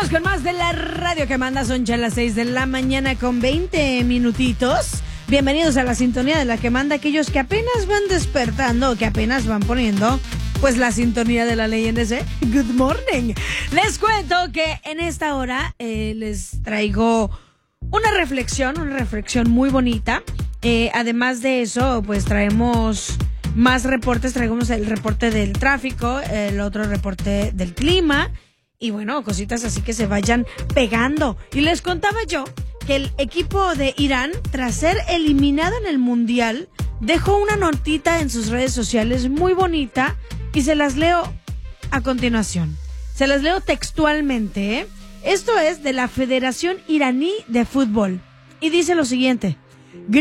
Seguimos con más de la radio que manda. Son ya las 6 de la mañana con 20 minutitos. Bienvenidos a la sintonía de la que manda, aquellos que apenas van despertando, que apenas van poniendo pues la sintonía de la ley en ese Good Morning. Les cuento que en esta hora les traigo una reflexión muy bonita. Además de eso, pues traemos más reportes. Traemos el reporte del tráfico, el otro reporte del clima y bueno, cositas así que se vayan pegando. Y les contaba yo que el equipo de Irán, tras ser eliminado en el Mundial, dejó una notita en sus redes sociales muy bonita y se las leo a continuación. Se las leo textualmente, ¿eh? Esto es de la Federación Iraní de Fútbol y dice lo siguiente: